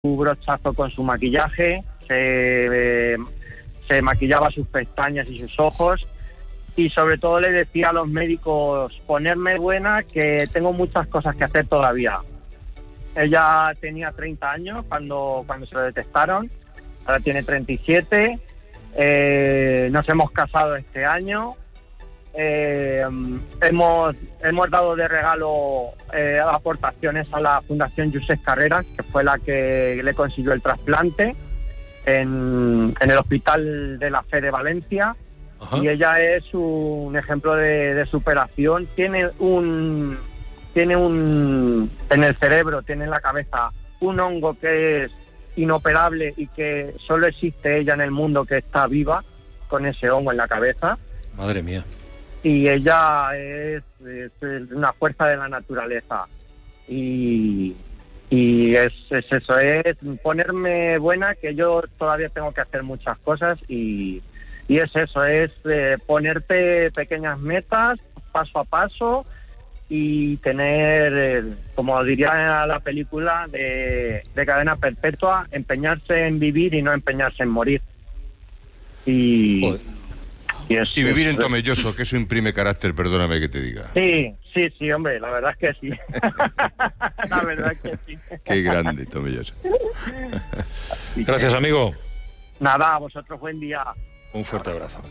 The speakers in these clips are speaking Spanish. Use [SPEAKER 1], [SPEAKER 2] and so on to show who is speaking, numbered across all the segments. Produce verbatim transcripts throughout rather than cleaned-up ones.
[SPEAKER 1] su brochazo con su maquillaje, se, eh, se maquillaba sus pestañas y sus ojos, y sobre todo le decía a los médicos, ponerme buena, que tengo muchas cosas que hacer todavía. Ella tenía treinta años cuando, cuando se lo detectaron, ahora tiene treinta y siete, eh, nos hemos casado este año, eh, hemos, hemos dado de regalo eh, aportaciones a la Fundación Josep Carreras, que fue la que le consiguió el trasplante en, en el Hospital de la Fe de Valencia. Ajá. Y ella es un ejemplo de, de superación. Tiene un tiene un en el cerebro, tiene en la cabeza un hongo que es inoperable y que solo existe ella en el mundo, que está viva con ese hongo en la cabeza.
[SPEAKER 2] Madre mía. Y
[SPEAKER 1] ella es, es una fuerza de la naturaleza. Y, y es, es eso, es ponerme buena, que yo todavía tengo que hacer muchas cosas, y, y es eso, es eh, ponerte pequeñas metas, paso a paso, y tener, eh, como diría la película de, de Cadena Perpetua, empeñarse en vivir y no empeñarse en morir. Y... Joder.
[SPEAKER 2] Y, es, y vivir en Tomelloso, que eso imprime carácter, perdóname que te diga.
[SPEAKER 1] Sí, sí, sí, hombre, la verdad es que sí. La verdad es que sí.
[SPEAKER 2] Qué grande, Tomelloso. Gracias, amigo.
[SPEAKER 1] Nada, a vosotros buen día.
[SPEAKER 2] Un fuerte abrazo.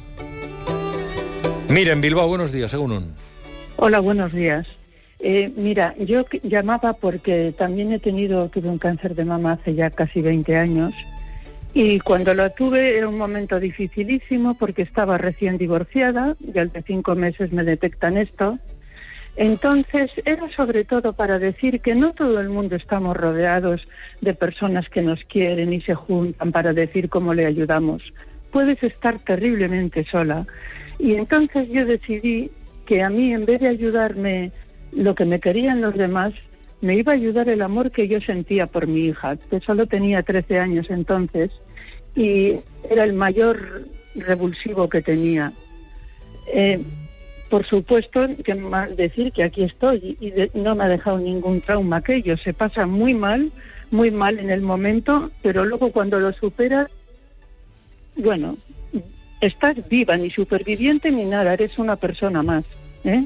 [SPEAKER 2] Miren, Bilbao, buenos días, según un...
[SPEAKER 3] Hola, buenos días. Eh, mira, yo llamaba porque también he tenido, tuve un cáncer de mama hace ya casi veinte años. Y cuando lo tuve era un momento dificilísimo porque estaba recién divorciada y al de cinco meses me detectan esto. Entonces era sobre todo para decir que no todo el mundo estamos rodeados de personas que nos quieren y se juntan para decir cómo le ayudamos. Puedes estar terriblemente sola. Y entonces yo decidí que a mí, en vez de ayudarme lo que me querían los demás, me iba a ayudar el amor que yo sentía por mi hija, que solo tenía trece años entonces, y era el mayor revulsivo que tenía. Eh, por supuesto, que más decir que aquí estoy, y de, no me ha dejado ningún trauma aquello. Se pasa muy mal, muy mal en el momento, pero luego cuando lo superas, bueno, estás viva, ni superviviente ni nada, eres una persona más, ¿eh?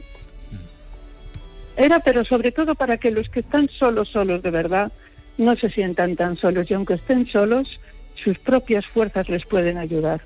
[SPEAKER 3] Era, pero sobre todo para que los que están solos, solos de verdad, no se sientan tan solos, y aunque estén solos, sus propias fuerzas les pueden ayudar.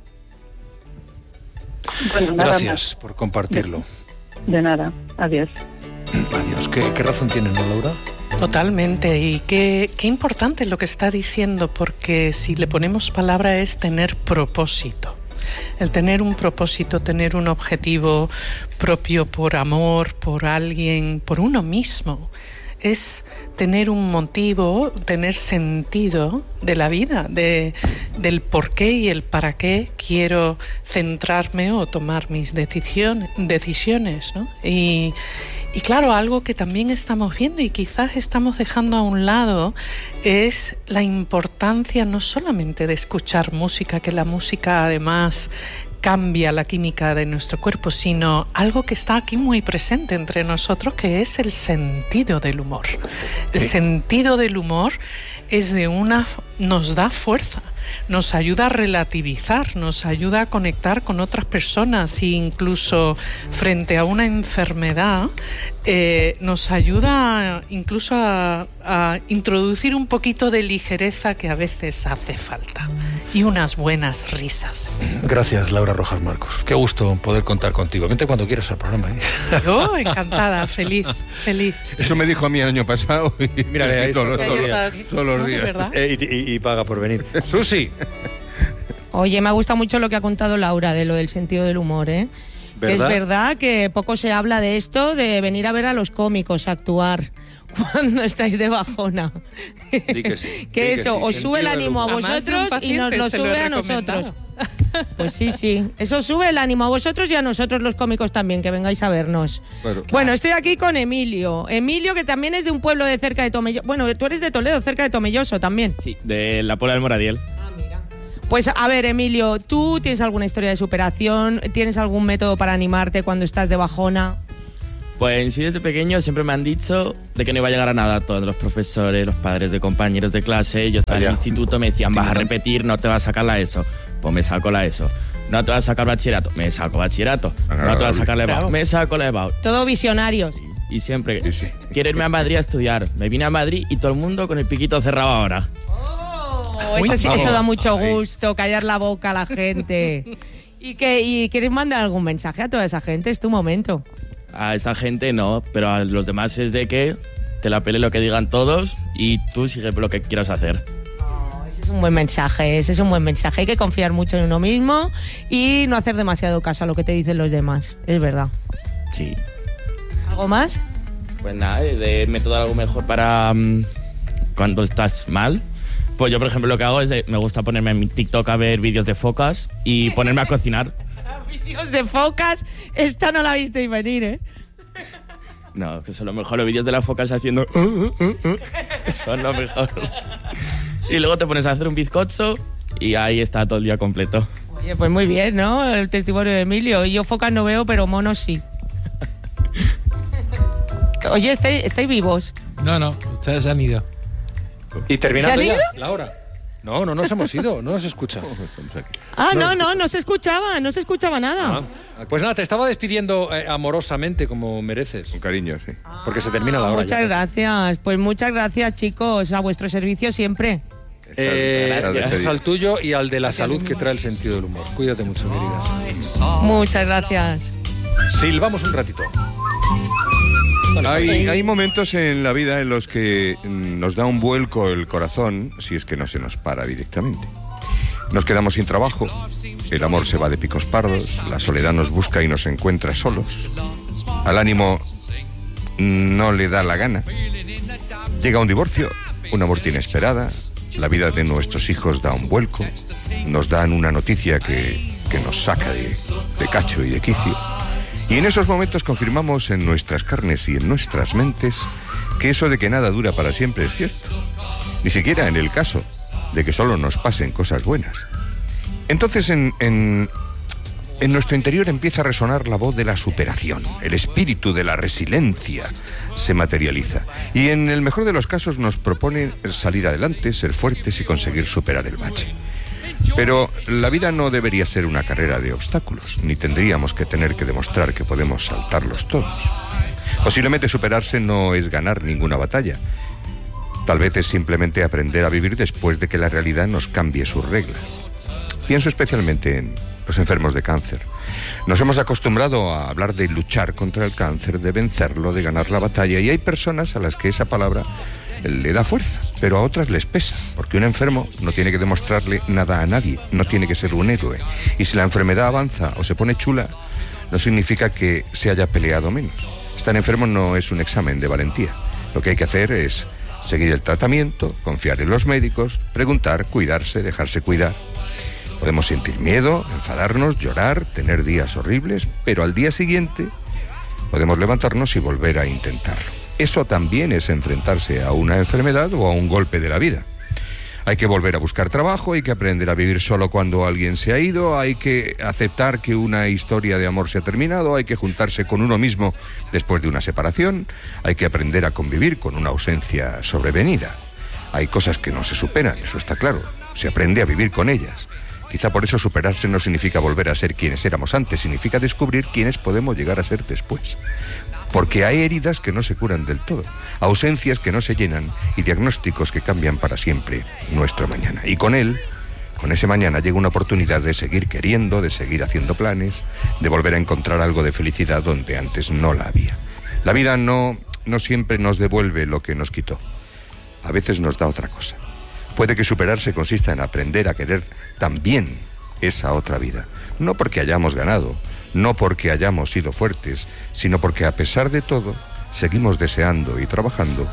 [SPEAKER 3] Bueno, nada
[SPEAKER 2] Gracias
[SPEAKER 3] más.
[SPEAKER 2] por compartirlo.
[SPEAKER 3] De, de nada, adiós.
[SPEAKER 2] Adiós. ¿Qué, qué razón tienen, no, Laura?
[SPEAKER 4] Totalmente, y qué, qué importante es lo que está diciendo, porque si le ponemos palabra es tener propósito. El tener un propósito, tener un objetivo propio por amor, por alguien, por uno mismo, es tener un motivo, tener sentido de la vida, de, del por qué y el para qué quiero centrarme o tomar mis decisiones, decisiones, ¿no? Y, y claro, algo que también estamos viendo y quizás estamos dejando a un lado es la importancia no solamente de escuchar música, que la música además cambia la química de nuestro cuerpo, sino algo que está aquí muy presente entre nosotros, que es el sentido del humor. El ¿Sí? sentido del humor es de una, nos da fuerza, nos ayuda a relativizar, nos ayuda a conectar con otras personas, e incluso frente a una enfermedad eh, nos ayuda incluso a, a introducir un poquito de ligereza que a veces hace falta, y unas buenas risas.
[SPEAKER 2] Gracias, Laura Rojas Marcos. Qué gusto poder contar contigo. Vente cuando quieras al programa, ¿eh?
[SPEAKER 4] Yo encantada, feliz, feliz.
[SPEAKER 2] Eso me dijo a mí el año pasado y mira, ahí todos, los, todos, días, todos los días. ¿No, eh, y, y, y paga por venir. Susi.
[SPEAKER 5] Oye, me ha gustado mucho lo que ha contado Laura de lo del sentido del humor, ¿eh? Que es verdad que poco se habla de esto, de venir a ver a los cómicos actuar cuando estáis de bajona.
[SPEAKER 2] Di que sí.
[SPEAKER 5] Que
[SPEAKER 2] Di
[SPEAKER 5] eso,
[SPEAKER 2] que sí.
[SPEAKER 5] os sube el ánimo a vosotros y nos lo sube a nosotros. Pues sí, sí. Eso sube el ánimo a vosotros y a nosotros los cómicos también, que vengáis a vernos. Bueno, bueno, estoy aquí con Emilio. Emilio, que también es de un pueblo de cerca de Tomelloso. Bueno, tú eres de Toledo, cerca de Tomelloso también.
[SPEAKER 6] Sí, de la Puebla del Moradiel.
[SPEAKER 5] Pues a ver, Emilio, ¿tú tienes alguna historia de superación? ¿Tienes algún método para animarte cuando estás de bajona?
[SPEAKER 6] Pues en sí, desde pequeño siempre me han dicho de que no iba a llegar a nada. Todos los profesores, los padres de compañeros de clase, yo estaba en el instituto, me decían, vas a repetir, no te vas a sacar la ESO. Pues me saco la ESO. No te vas a sacar bachillerato, me saco bachillerato. No te vas a sacar la EBAU, me saco la EBAU.
[SPEAKER 5] Todo visionarios.
[SPEAKER 6] Y siempre, sí, sí. quiero irme a Madrid a estudiar. Me vine a Madrid y todo el mundo con el piquito cerrado ahora.
[SPEAKER 5] Oh, eso, sí, eso da mucho gusto, callar la boca a la gente. ¿Y, que, ¿Y quieres mandar algún mensaje a toda esa gente? Es tu momento.
[SPEAKER 6] A esa gente no, pero a los demás es de que te la pele lo que digan todos y tú sigue lo que quieras hacer.
[SPEAKER 5] Oh, ese es un buen mensaje, ese es un buen mensaje. Hay que confiar mucho en uno mismo y no hacer demasiado caso a lo que te dicen los demás. Es verdad.
[SPEAKER 6] Sí.
[SPEAKER 5] ¿Algo más?
[SPEAKER 6] Pues nada, de método algo mejor para um, cuando estás mal. Pues yo, por ejemplo, lo que hago es de, me gusta ponerme en mi TikTok a ver vídeos de focas y ponerme a cocinar.
[SPEAKER 5] Vídeos de focas, esta no la visteis venir, ¿eh?
[SPEAKER 6] No, que son lo mejor los vídeos de las focas haciendo... son lo mejor. Y luego te pones a hacer un bizcocho y ahí está todo el día completo.
[SPEAKER 5] Oye, pues muy bien, ¿no? El testimonio de Emilio. Yo focas no veo, pero monos sí. Oye, ¿estáis, ¿estáis vivos?
[SPEAKER 7] No, no, ustedes se han ido.
[SPEAKER 2] ¿Y terminando
[SPEAKER 5] ya
[SPEAKER 2] la hora? No, no nos hemos ido, no nos escucha.
[SPEAKER 5] Ah, no, no, no se escuchaba, no se escuchaba nada.
[SPEAKER 2] Ah, pues nada, te estaba despidiendo eh, amorosamente, como mereces.
[SPEAKER 8] Con cariño, sí.
[SPEAKER 2] Porque se termina la hora.
[SPEAKER 5] Muchas ya, gracias, pues muchas gracias, chicos, a vuestro servicio siempre.
[SPEAKER 2] Eh, gracias al tuyo y al de la salud que trae el sentido del humor. Cuídate mucho, querida.
[SPEAKER 5] Muchas gracias.
[SPEAKER 2] Silbamos un ratito.
[SPEAKER 8] Hay, hay momentos en la vida en los que nos da un vuelco el corazón, si es que no se nos para directamente. Nos quedamos sin trabajo, el amor se va de picos pardos, la soledad nos busca y nos encuentra solos. Al ánimo no le da la gana. Llega un divorcio, una muerte inesperada, la vida de nuestros hijos da un vuelco, nos dan una noticia que, que nos saca de, de cacho y de quicio. Y en esos momentos confirmamos en nuestras carnes y en nuestras mentes que eso de que nada dura para siempre es cierto. Ni siquiera en el caso de que solo nos pasen cosas buenas. Entonces en, en, en nuestro interior empieza a resonar la voz de la superación. El espíritu de la resiliencia se materializa. Y en el mejor de los casos nos propone salir adelante, ser fuertes y conseguir superar el bache. Pero la vida no debería ser una carrera de obstáculos, ni tendríamos que tener que demostrar que podemos saltarlos todos. Posiblemente superarse no es ganar ninguna batalla. Tal vez es simplemente aprender a vivir después de que la realidad nos cambie sus reglas. Pienso especialmente en los enfermos de cáncer. Nos hemos acostumbrado a hablar de luchar contra el cáncer, de vencerlo, de ganar la batalla, y hay personas a las que esa palabra le da fuerza, pero a otras les pesa, porque un enfermo no tiene que demostrarle nada a nadie, no tiene que ser un héroe. Y si la enfermedad avanza o se pone chula, no significa que se haya peleado menos. Estar enfermo no es un examen de valentía. Lo que hay que hacer es seguir el tratamiento, confiar en los médicos, preguntar, cuidarse, dejarse cuidar. Podemos sentir miedo, enfadarnos, llorar, tener días horribles, pero al día siguiente podemos levantarnos y volver a intentarlo. Eso también es enfrentarse a una enfermedad o a un golpe de la vida. Hay que volver a buscar trabajo, hay que aprender a vivir solo cuando alguien se ha ido, hay que aceptar que una historia de amor se ha terminado, hay que juntarse con uno mismo después de una separación, hay que aprender a convivir con una ausencia sobrevenida. Hay cosas que no se superan, eso está claro, se aprende a vivir con ellas. Quizá por eso superarse no significa volver a ser quienes éramos antes, significa descubrir quiénes podemos llegar a ser después. Porque hay heridas que no se curan del todo, ausencias que no se llenan y diagnósticos que cambian para siempre nuestro mañana. Y con él, con ese mañana, llega una oportunidad de seguir queriendo, de seguir haciendo planes, de volver a encontrar algo de felicidad donde antes no la había. La vida no, no siempre nos devuelve lo que nos quitó. A veces nos da otra cosa. Puede que superarse consista en aprender a querer también esa otra vida. No porque hayamos ganado, no porque hayamos sido fuertes, sino porque a pesar de todo, seguimos deseando y trabajando